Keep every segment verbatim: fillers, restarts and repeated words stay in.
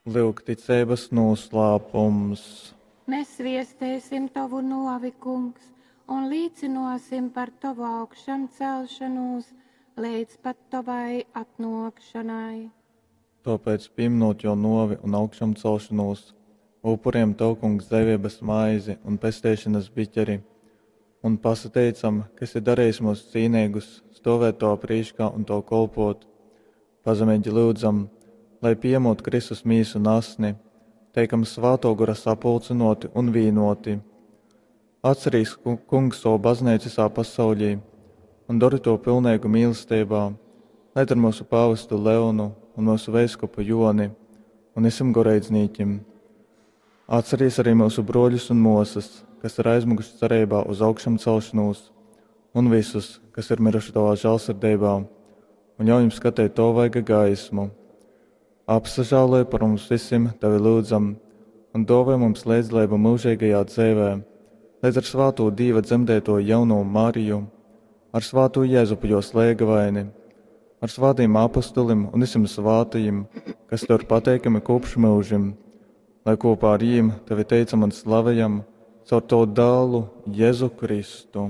Lūk, ticības noslēpums. Mēs viestēsim tavu novi, kungs, un līdzinosim par tavu augšām celšanos līdz pat tavai atnākšanai. Tāpēc, pieminot jo novi un augšām celšanos, upuriem tev, kungs, dzīvības maizi un pestēšanas biķeri, un pasateicam, kas ir darījis mūs cīnīgus, stāvēt to prīškā un to kolpot. Pazemīgi lūdzam, lai piemūt Kristus mīsu nasni, teikam svāto gura sapulcinoti un vīnoti. Atcerīs, kungs, savu baznīcu visā pasaulī un dari to pilnīgu mīlestībā, lai ar mūsu pāvestu Leonu un mūsu veiskupu Joni un visam goreidzniekiem. Atcerīs arī mūsu broļus un mosas, kas ir aizmuguši cerībā uz augšām celšanos, un visus, kas ir miruši tavā žēlsirdībā, un ļauj jums skatīt to vaiga gaismu. Apsažāloj par mums visiem, tevi lūdzam, un dāvā mums līdzlību mūžīgajā dzīvē, līdz ar svāto Dieva dzemdēto jauno Mariju, ar svāto Jēzupu jo slēgavaini, ar svātiem apostolim un visiem svātajiem, kas tur pateikami kopš mūžim, lai kopā ar jiem tevi teicam un slavējam caur to dālu Jēzu Kristu.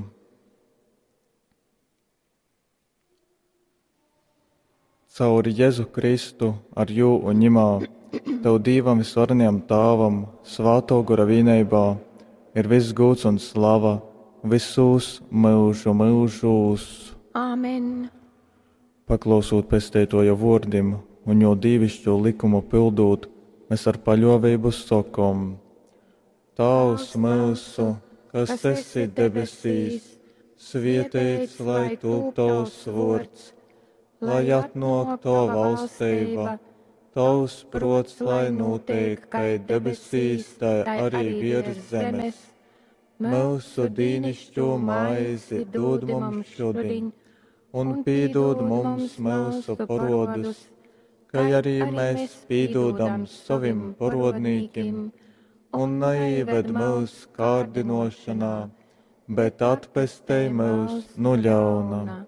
Caur Jēzu Kristu ar jū un ņimā, tev Dīvam visvarenajam tāvam, svāto gura vienībā, ir viss gods un slava, visus mūžu mūžus. Āmen. Paklausot pestētoja vārdiem un jo dīvišķo likumu pildot, mēs ar paļāvību sakam: Tavs mūsu, kas esi debesīs, svētīts lai top tavs vārds, lai atnāk tava valstība, tavs prots, lai notiek, kā debesīs, tā arī virs zemes. Mūsu dīnišķo maizi dod mums šodien, un piedod mums mūsu parodus, kā arī mēs piedodam saviem parodnīkiem, un neieved mūs kārdinošanā, bet atpestī mūs no ļauna.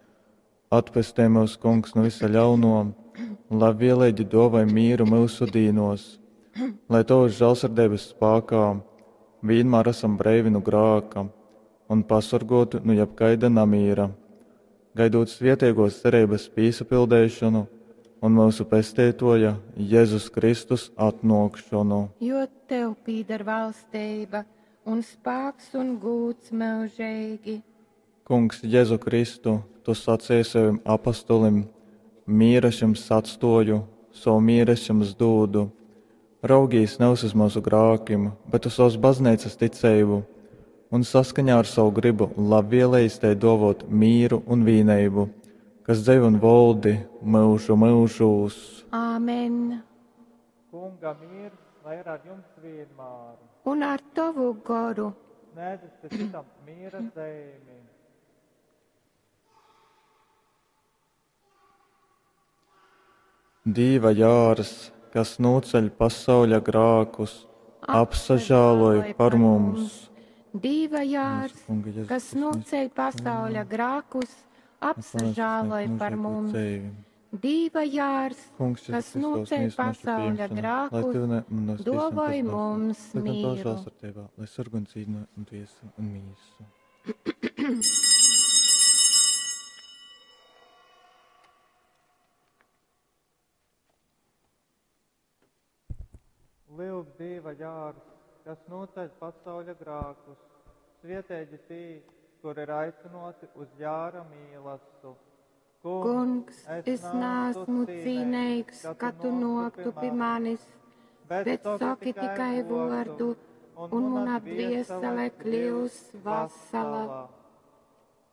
Atpestī mūs, kungs, no visa ļauno, un lai vienlaidi dāvā mieru mūsu dīnos, lai tavas žēlsirdības spēkā vienmēr esam brīvi no grēka un pasargāti no jebkaida namīra, gaidot svētīgos cerības piesapildēšanu un mūsu pestētoja Jēzus Kristus atnākšanu. Jo tev pīdar valstība un spēks un gods mūžīgi. Kungs, Jēzu Kristu, tu sacīji saviem apostolim: mīra jums atstoju, savu mīru jums dodu. Raugīs nevis uz mūsu grēkiem, bet uz savas baznīcas ticību, un saskaņā ar savu gribu labvēlējis tai dāvāt mīru un vienību, kas dzīvo un valdi mūžu mūžos. Āmen. Kunga miers, lai ir ar jums vienmēr. Un ar tavu garu. Nēdz citam miera zīmi. Dīva jārs, kas noceļ pasauļa grākus, apsažāloj par mums. Dīva jārs, kas noceļ pasauļa grākus, apsažāloj par mums. Dīva jārs, kas noceļ pasauļa grākus, dāvāj mums mieru. Lai sargu un cīņu un tiesu un mīsu. Lūk, Dieva jārs, kas noceļ pasauļa grākus, svētēģi tī, kur ir aicinoti uz jāra mīlestību. Kungs, es neesmu cīnīgs, ka tu noktu pie manis, bet saki tikai vārdu, un mana dviesele kļūs vesela.